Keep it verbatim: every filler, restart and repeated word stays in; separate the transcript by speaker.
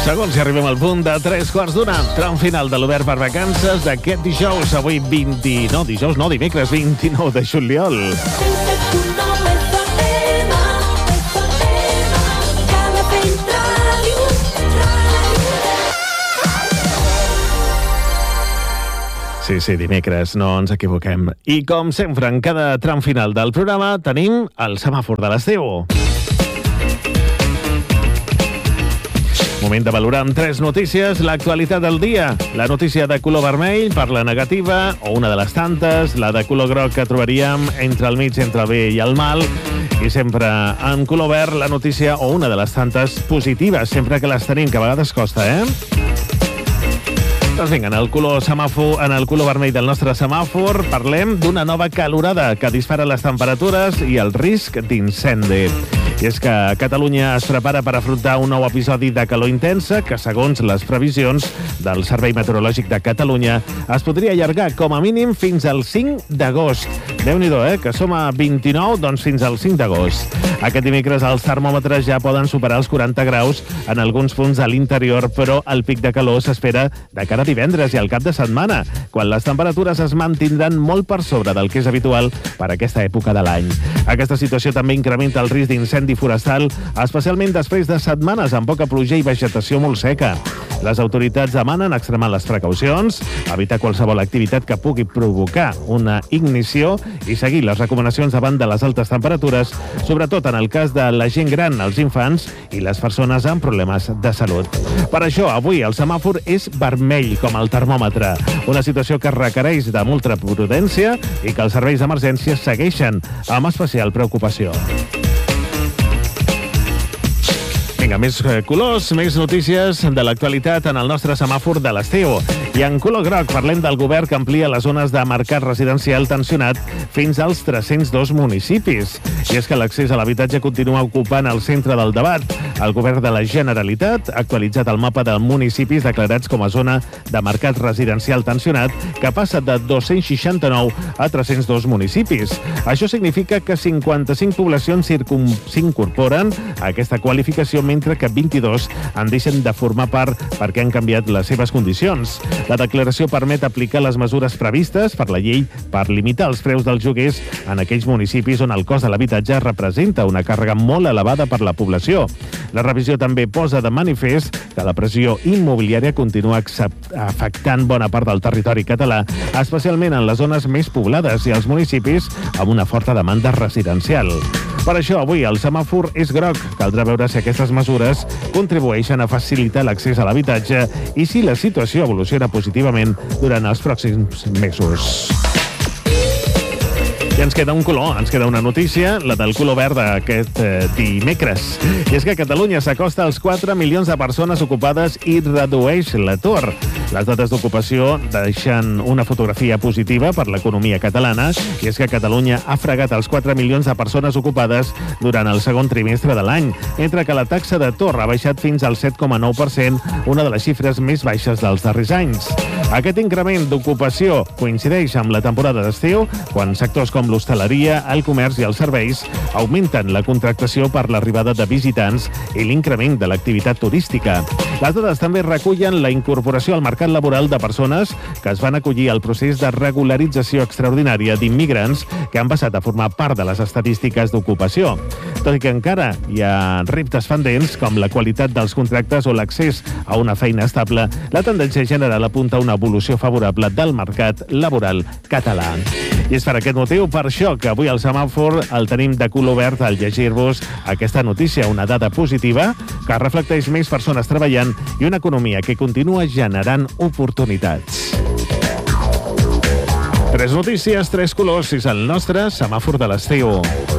Speaker 1: Segons si arribem al punt de tres quarts d'una, tram final de l'Obert per Vacances d'aquest dijous, avui vint... No, dijous no, dimecres vint-i-nou de juliol. Sí, sí, dimecres, no ens equivoquem. I com sempre, en cada tram final del programa tenim el semàfor de l'estiu. Moment de valorar amb tres notícies l'actualitat del dia. La notícia de color vermell per la negativa, o una de les tantes, la de color groc que trobaríem entre el mig, entre el bé i el mal, i sempre en color verd la notícia, o una de les tantes positives, sempre que les tenim, que a vegades costa, eh? Doncs vinga, en el color semàfor, en el color vermell del nostre semàfor, parlem d'una nova calorada que dispara les temperatures i el risc d'incendi. I és que Catalunya es prepara per afrontar un nou episodi de calor intensa que, segons les previsions del Servei Meteorològic de Catalunya, es podria allargar com a mínim fins al cinc d'agost. Déu-n'hi-do, eh? Que som a vint-i-nou, doncs fins al cinc d'agost. Aquest dimecres els termòmetres ja poden superar els quaranta graus en alguns punts a l'interior, però el pic de calor s'espera de cara a divendres i al cap de setmana, quan les temperatures es mantindran molt per sobre del que és habitual per aquesta època de l'any. Aquesta situació també incrementa el risc d'incendi forestal, especialment després de setmanes amb poca pluja i vegetació molt seca. Les autoritats demanen extremar les precaucions, evitar qualsevol activitat que pugui provocar una ignició i seguir les recomanacions davant de les altes temperatures, sobretot en el cas de la gent gran, els infants i les persones amb problemes de salut. Per això, avui el semàfor és vermell, com el termòmetre, una situació que requereix de molta prudència i que els serveis d'emergència segueixen amb especial preocupació. Vinga, més colors, més notícies de l'actualitat en el nostre semàfor de l'estiu. I en color groc parlem del govern que amplia les zones de mercat residencial tensionat fins als tres-cents dos municipis. I és que l'accés a l'habitatge continua ocupant el centre del debat. El govern de la Generalitat ha actualitzat el mapa de municipis declarats com a zona de mercat residencial tensionat, que passa de dos-cents seixanta-nou a tres-cents dos municipis. Això significa que cinquanta-cinc poblacions s'incorporen a aquesta qualificació, mentre que vint-i-dos en deixen de formar part perquè han canviat les seves condicions. La declaració permet aplicar les mesures previstes per la llei per limitar els preus dels lloguers en aquells municipis on el cost de l'habitatge representa una càrrega molt elevada per la població. La revisió també posa de manifest que la pressió immobiliària continua afectant bona part del territori català, especialment en les zones més poblades i els municipis amb una forta demanda residencial. Per això, avui el semàfor és groc. Caldrà veure si aquestes mesures contribueixen a facilitar l'accés a l'habitatge i si la situació evoluciona positivament durant els pròxims mesos. I ens queda un color, ens queda una notícia, la del color verd d'aquest eh, dimecres. I és que Catalunya s'acosta als quatre milions de persones ocupades i redueix l'atur. Les dades d'ocupació deixen una fotografia positiva per l'economia catalana, i és que Catalunya ha fregat els quatre milions de persones ocupades durant el segon trimestre de l'any, mentre que la taxa d'atur ha baixat fins al set coma nou per cent, una de les xifres més baixes dels darrers anys. Aquest increment d'ocupació coincideix amb la temporada d'estiu, quan sectors com l'hostaleria, el comerç i els serveis augmenten la contractació per l'arribada de visitants i l'increment de l'activitat turística. Les dades també recullen la incorporació al mercat laboral de persones que es van acollir al procés de regularització extraordinària d'immigrants que han passat a formar part de les estadístiques d'ocupació. Tot i que encara hi ha reptes pendents, com la qualitat dels contractes o l'accés a una feina estable, la tendència general apunta a una evolució favorable del mercat laboral català. I és per aquest motiu, per això, que avui el semàfor el tenim de color verd al llegir-vos aquesta notícia, una dada positiva que reflecteix més persones treballant i una economia que continua generant oportunitats. Tres notícies, tres colors, és el nostre semàfor de l'estiu.